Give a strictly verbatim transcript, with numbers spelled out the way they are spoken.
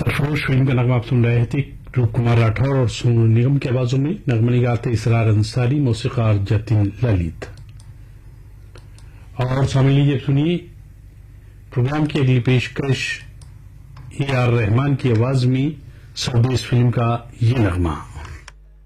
Sarfarosh film का नगमा आप सुन रहे थे रूप कुमार राठौर और सोनू निगम की आवाजों में। नगमनी गाते इसरार अंसारी, मौसीकार जतिन ललित। और शामिल लीजिए सुनिए प्रोग्राम की अगली पेशकश ए आर रहमान की आवाज में स्वदेश फिल्म का ये नगमा।